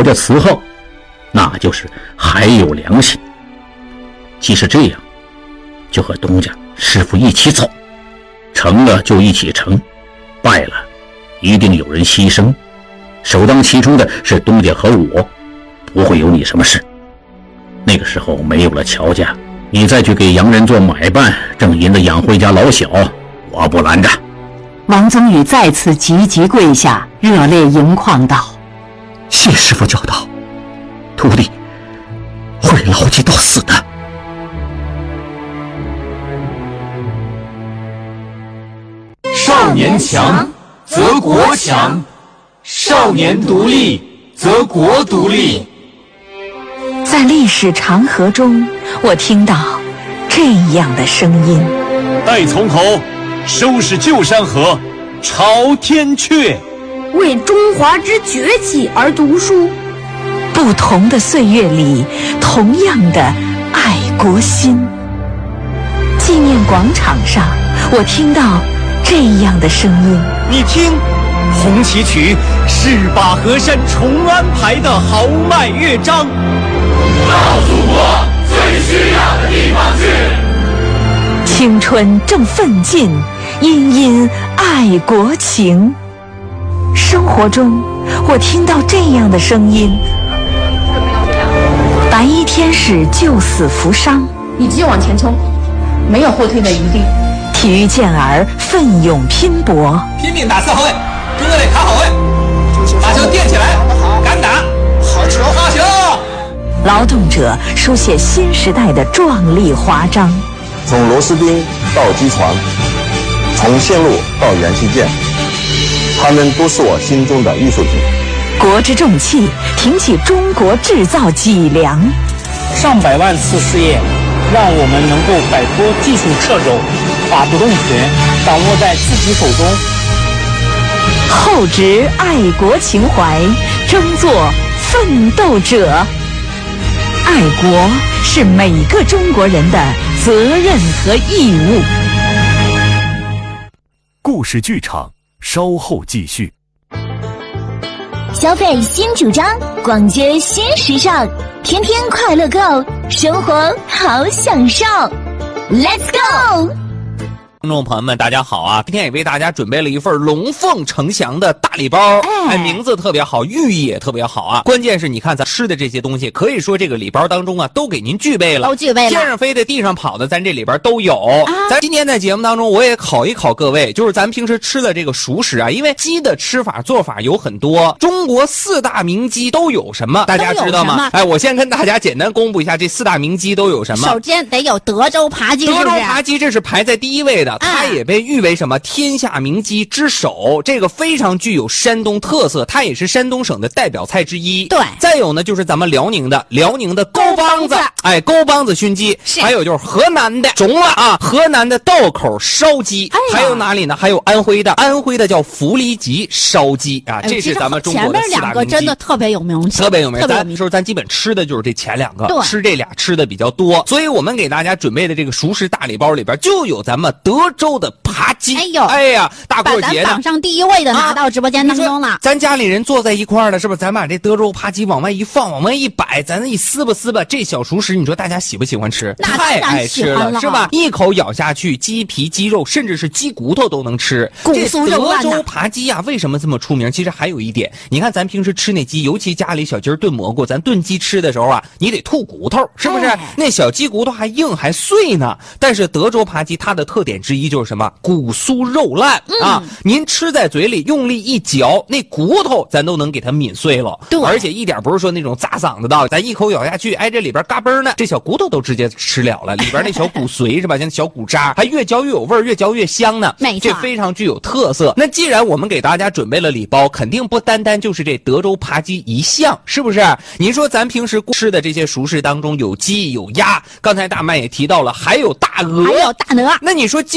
着伺候，那就是还有良心。即使这样，就和东家师傅一起走，成了就一起成，败了一定有人牺牲，首当其冲的是东家和我，不会有你什么事。那个时候没有了乔家，你再去给洋人做买办，挣银子养回家老小，我不拦着。 王宗宇再次急急跪下，热泪盈眶道： 谢师傅教导，徒弟会牢记到死的。 少年强则国强，少年独立则国独立。 在历史长河中，我听到这样的声音： 待从头，收拾旧山河，朝天阙。 为中华之崛起而读书。 不同的岁月里，同样的爱国心。纪念广场上，我听到这样的声音： 你听，红旗曲是把河山重安排的豪迈乐章。到祖国最需要的地方去。 青春正奋进，殷殷爱国情。生活中，我听到这样的声音：白衣天使救死扶伤， 你只有往前冲，没有后退的余地。 体育健儿奋勇拼搏， 拼命打四号位，跟着得卡好位，把球垫起来，敢打，好球，好球！ 劳动者书写新时代的壮丽华章。 从螺丝钉到机床，从线路到元器件，他们都是我心中的艺术品。 国之重器，挺起中国制造脊梁。 上百万次试验，让我们能够摆脱技术掣肘，把主动权掌握在自己手中。 厚植爱国情怀，争做奋斗者。爱国是每个中国人的责任和义务。 故事剧场稍后继续。 消费新主张，逛街新时尚，天天快乐购，生活好享受。Let's go！ 听众朋友们，大家好啊！今天也为大家准备了一份龙凤呈祥的大礼包，名字特别好，寓意也特别好啊！关键是你看咱吃的这些东西，可以说这个礼包当中啊，都给您具备了， 都具备了， 天上飞的、地上跑的，咱这里边都有。咱今天在节目当中，我也考一考各位，就是咱平时吃的这个熟食啊，因为鸡的吃法做法有很多，中国4大名鸡都有什么？大家知道吗？哎，我先跟大家简单公布一下这4大名鸡都有什么。 首先得有德州扒鸡， 德州扒鸡这是排在第1位的。它也被誉为什么天下名鸡之首，这个非常具有山东特色，它也是山东省的代表菜之一。 对， 再有呢就是咱们辽宁的沟帮子，哎，沟帮子熏鸡，还有就是河南的中了啊，河南的道口烧鸡，还有哪里呢？还有安徽的叫福利吉烧鸡啊，这是咱们中国的4大名鸡。 前面2个真的特别有名气， 特别有名。咱基本吃的就是这前2个，吃这俩吃的比较多，所以我们给大家准备的这个熟食大礼包里边就有咱们德州的扒鸡。哎呀，大过节的， 把咱榜上第1位的拿到直播间当中了。 咱家里人坐在一块儿了，是不是？咱把这德州扒鸡往外一放，往外一摆，咱一撕吧，这小熟食，你说大家喜不喜欢吃？太爱吃了，是吧？一口咬下去，鸡皮、鸡肉，甚至是鸡骨头都能吃。 骨酥肉烂。 德州扒鸡呀，为什么这么出名？其实还有一点，你看咱平时吃那鸡，尤其家里小鸡炖蘑菇，咱炖鸡吃的时候啊，你得吐骨头，是不是？那小鸡骨头还硬还碎呢。但是德州扒鸡它的特点之一就是什么？骨酥肉烂啊！您吃在嘴里用力一嚼，那骨头咱都能给它抿碎了。对，而且一点不是说那种咂嗓子的，咱一口咬下去，哎，这里边嘎嘣呢，这小骨头都直接吃了了，里边那小骨髓是吧？像小骨渣，还越嚼越有味儿，越嚼越香呢。没错，这非常具有特色。那既然我们给大家准备了礼包，肯定不单单就是这德州扒鸡一项，是不是？您说咱平时吃的这些熟食当中有鸡有鸭，刚才大麦也提到了，还有大鹅， 还有大鹅。 那你说鸡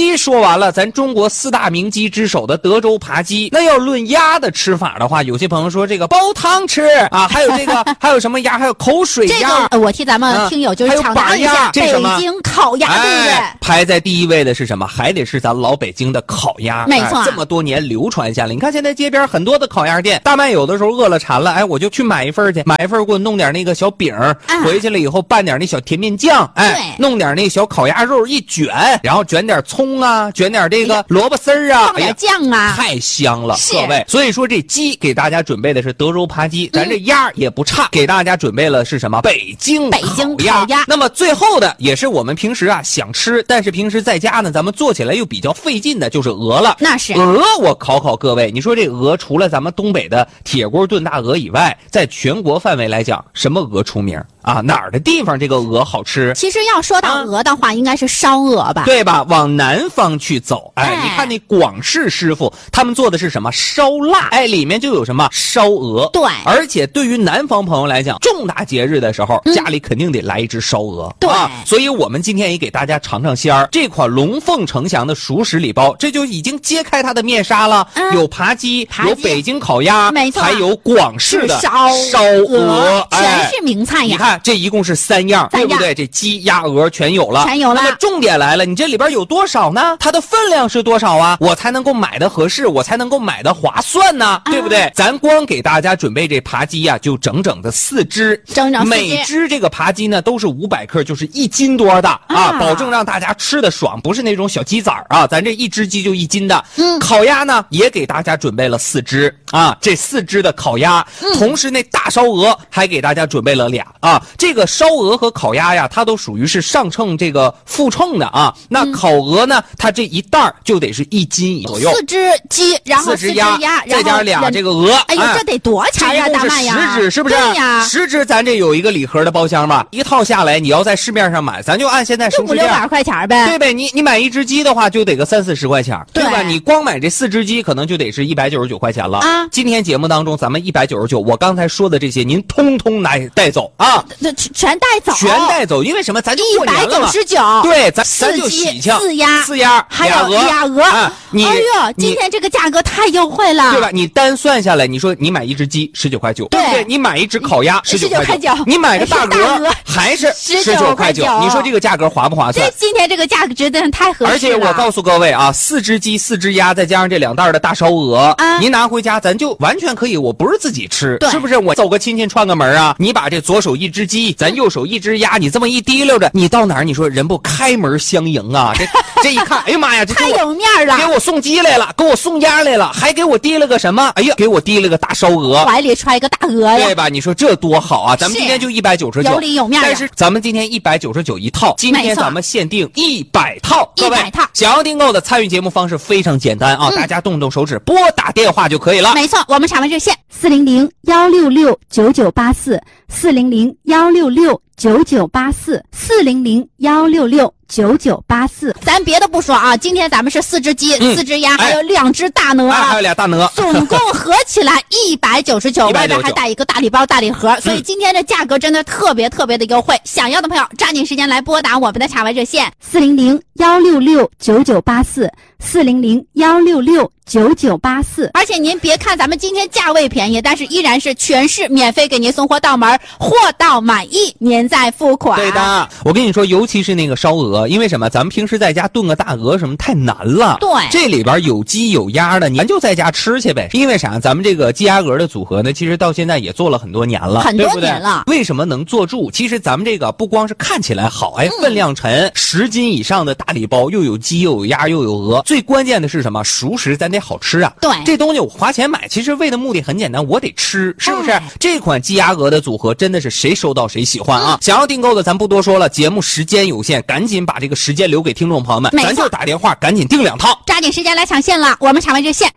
鸡说完了，咱中国4大名鸡之首的德州扒鸡，那要论鸭的吃法的话，有些朋友说这个煲汤吃啊，还有这个还有什么鸭，还有口水鸭。 这个我替咱们听友就是强调一下，北京烤鸭，对不对？ 排在第一位的是什么？还得是咱老北京的烤鸭， 没错， 这么多年流传下来。你看现在街边很多的烤鸭店，大麦有的时候饿了馋了，哎，我就去买一份去，买一份给我弄点那个小饼，回去了以后拌点那小甜面酱，哎，弄点那小烤鸭肉一卷，然后卷点葱啊，卷点这个萝卜丝儿啊， 放点酱啊， 太香了，各位。所以说这鸡给大家准备的是德州扒鸡，咱这鸭也不差，给大家准备了是什么？北京烤鸭。那么最后的也是我们平时啊想吃，但是平时在家呢咱们做起来又比较费劲的，就是鹅了。 那是鹅，我考考各位，你说这鹅除了咱们东北的铁锅炖大鹅以外，在全国范围来讲，什么鹅出名啊？哪儿的地方这个鹅好吃？ 其实要说到鹅的话，应该是烧鹅吧， 对吧？往南方去走，哎，你看那广式师傅他们做的是什么？烧腊，哎，里面就有什么烧鹅。 对， 而且对于南方朋友来讲，重大节日的时候，家里肯定得来一只烧鹅。 对， 所以我们今天也给大家尝尝鲜儿。这款龙凤呈祥的熟食礼包，这就已经揭开它的面纱了。有扒鸡，有北京烤鸭， 没错， 还有广式的烧鹅， 全是名菜呀。 你看，这一共是3样，对不对？这鸡、鸭、鹅全有了， 全有了。 那么重点来了，你这里边有多少呢？它的分量是多少啊？我才能够买的合适，我才能够买的划算呢，对不对？咱光给大家准备这扒鸡呀，就整整的4只，每只这个扒鸡呢都是500克，就是1斤多的啊，保证让大家吃的爽，不是那种小鸡仔啊，咱这一只鸡就1斤的。烤鸭呢也给大家准备了4只啊，这4只的烤鸭，同时那大烧鹅还给大家准备了2啊。这个烧鹅和烤鸭呀，它都属于是上秤这个副秤的啊。那烤鹅呢，它这一袋就得是1斤左右。 4只鸡，然后4只鸭， 再加2这个鹅。 哎呦，这得多钱呀，大麦呀 ！10只是不是？ 对呀 ，10只咱这有一个礼盒的包厢吧，一套下来，你要在市面上买，咱就按现在熟食价 500-600块钱呗。 对呗，你买1只鸡的话，就得个30-40块钱，对吧？你光买这4只鸡，可能就得是199块钱了啊。今天节目当中，咱们199，我刚才说的这些，您通通带走啊！ 全带走， 全带走，因为什么？咱就过年了嘛。 199， 对，咱就喜庆。 4 鸭， 还有俩鹅。 哎呦，今天这个价格太优惠了， 对吧？你单算下来，你说你买1只鸡19块9，对不对？你买1只烤鸭19块9，你买个大鹅还是19块9，你说这个价格划不划算？ 这今天这个价格真的太合适了。 而且我告诉各位啊，4只鸡、4只鸭，再加上这2袋的大烧鹅，您拿回家咱就完全可以，我不是自己吃，是不是？我走个亲戚串个门啊，你把这左手1只鸡，咱右手1只鸭，你这么一提溜着，你到哪儿？你说人不开门相迎啊？这一看，哎呀妈呀，这太有面了， 给我送鸡来了，给我送鸭来了，还给我提了个什么？哎呀，给我提了个大烧鹅， 怀里揣个大鹅呀， 对吧？你说这多好啊！咱们今天就199， 有里有面。 但是咱们今天199一套，今天咱们限定100套，各位 100套想要订购的参与节目方式非常简单啊，大家动动手指拨打电话就可以了。 没错，我们场外热线 400-166-9984，400-166-9984，400-166-9984。 咱别的不说啊，今天咱们是4只鸡、4只鸭，还有2只大鹅， 还有俩大鹅， 总共合起来199，外边还带一个大礼包、大礼盒，所以今天这价格真的特别特别的优惠。想要的朋友抓紧时间来拨打我们的场外热线 400-166-9984，400-166-9984。 而且您别看咱们今天价位便宜，但是依然是全市免费给您送货到门，货到满意您再付款。 对的，我跟你说，尤其是那个烧鹅，因为什么？咱们平时在家炖个大鹅什么太难了。 对， 这里边有鸡有鸭的，咱就在家吃去呗。因为啥？咱们这个鸡鸭鹅的组合呢，其实到现在也做了很多年了， 很多年了。 为什么能做住？其实咱们这个不光是看起来好，哎，分量沉，10斤以上的大礼包，又有鸡又有鸭又有鹅。最关键的是什么？熟食咱得好吃啊。 对， 这东西我花钱买，其实为的目的很简单，我得吃，是不是？这款鸡鸭鹅的组合真的是谁收到谁喜欢啊！想要订购的咱不多说了，节目时间有限，赶紧把这个时间留给听众朋友们，咱就打电话赶紧订2套， 抓紧时间来抢现了。我们场外热线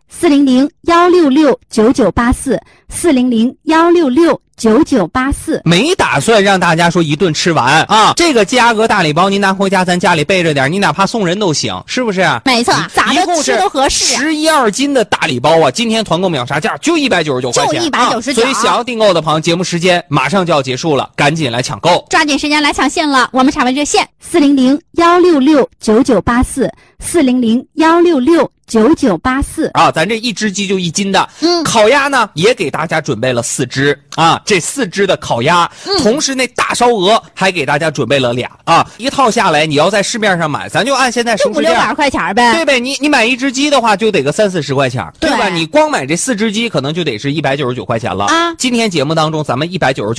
400-166-9984，400-166-9984。 没打算让大家说一顿吃完啊！这个鸡鸭鹅大礼包您拿回家，咱家里备着点，你哪怕送人都行，是不是？ 没错，咋的吃都合适。 11-2斤的大礼包啊，今天团购秒杀价就199块钱， 就199。 所以想要订购的朋友，节目时间马上就要结束了，赶紧来抢购， 抓紧时间来抢现了。我们场外热线 400-166-9984。 400-166-9984 啊，咱这一只鸡就1斤的。烤鸭呢也给大家准备了4只啊，这4只的烤鸭，同时那大烧鹅还给大家准备了2啊，一套下来你要在市面上买，咱就按现在熟食价 500-600块钱呗， 对呗？你买一只鸡的话就得个30-40块钱，对吧？你光买这4只鸡可能就得是199块钱了啊。今天节目当中咱们199